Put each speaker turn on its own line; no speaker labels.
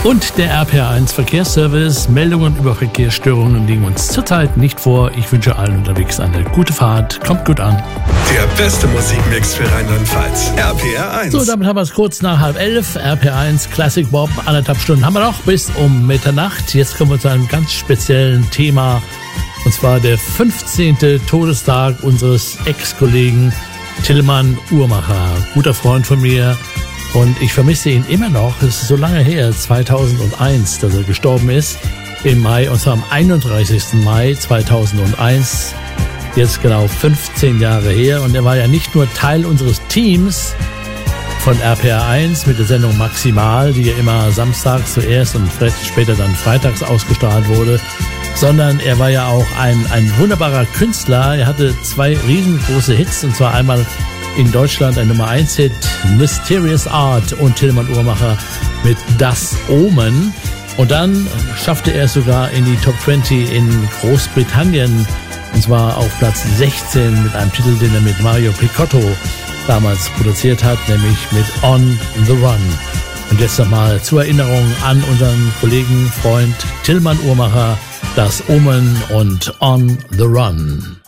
Und der RPR1 Verkehrsservice. Meldungen über Verkehrsstörungen liegen uns zurzeit nicht vor. Ich wünsche allen unterwegs eine gute Fahrt. Kommt gut an.
Der beste Musikmix für Rheinland-Pfalz. RPR1.
So, damit haben wir es kurz nach 10:30. RPR1 Classic Bob. 1,5 Stunden haben wir noch bis um Mitternacht. Jetzt kommen wir zu einem ganz speziellen Thema. Und zwar der 15. Todestag unseres Ex-Kollegen Tilman Uhrmacher. Guter Freund von mir. Und ich vermisse ihn immer noch. Es ist so lange her, 2001, dass er gestorben ist. Im Mai, und zwar am 31. Mai 2001. Jetzt genau 15 Jahre her. Und er war ja nicht nur Teil unseres Teams von RPR1 mit der Sendung Maximal, die ja immer samstags zuerst und später dann freitags ausgestrahlt wurde, sondern er war ja auch ein wunderbarer Künstler. Er hatte 2 riesengroße Hits, und zwar einmal in Deutschland ein Nummer 1 Hit, Mysterious Art, und Tilman Uhrmacher mit Das Omen. Und dann schaffte er es sogar in die Top 20 in Großbritannien, und zwar auf Platz 16 mit einem Titel, den er mit Mario Picotto damals produziert hat, nämlich mit On the Run. Und jetzt nochmal zur Erinnerung an unseren Kollegen, Freund Tilman Uhrmacher, Das Omen und On the Run.